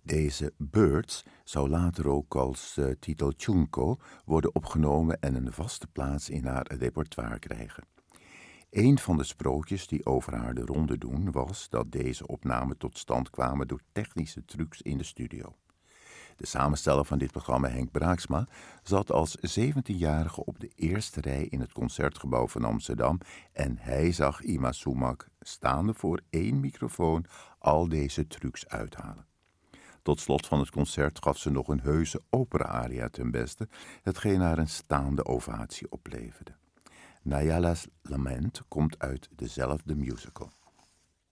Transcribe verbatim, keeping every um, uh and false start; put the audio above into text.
Deze Birds zou later ook als uh, titel Chunko worden opgenomen en een vaste plaats in haar repertoire krijgen. Een van de sprookjes die over haar de ronde doen was dat deze opnamen tot stand kwamen door technische trucs in de studio. De samensteller van dit programma, Henk Braaksma, zat als zeventienjarige op de eerste rij in het Concertgebouw van Amsterdam en hij zag Ima Sumac staande voor één microfoon al deze trucs uithalen. Tot slot van het concert gaf ze nog een heuse opera-aria ten beste, hetgeen haar een staande ovatie opleverde. Nayala's Lament komt uit dezelfde musical.